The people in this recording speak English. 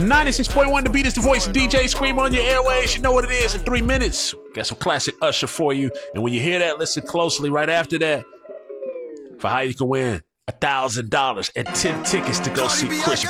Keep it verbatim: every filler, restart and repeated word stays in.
ninety-six point one The Beat is the voice of D J Scream on your airways. You know what it is. In three minutes, got some classic Usher for you. And when you hear that, listen closely right after that for how you can win one thousand dollars and ten tickets to go see Chris